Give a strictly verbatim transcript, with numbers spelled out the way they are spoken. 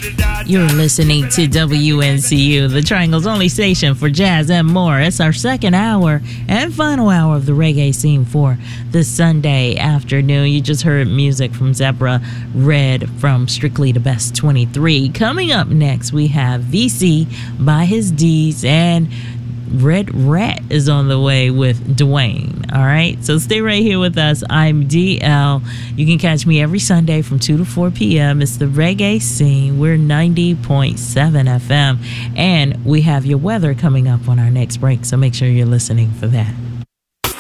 You're listening to W N C U, the Triangle's only station for jazz and more. It's our second hour and final hour of the reggae scene for this Sunday afternoon. You just heard music from Zebra Red from Strictly the Best twenty-three. Coming up next, we have V C by His D's, and Red Rat is on the way with Dwayne. All right, so stay right here with us. I'm D L. You can catch me every Sunday from two to four p.m. It's the Reggae Scene. We're ninety point seven F M, and we have your weather coming up on our next break, so make sure you're listening for that.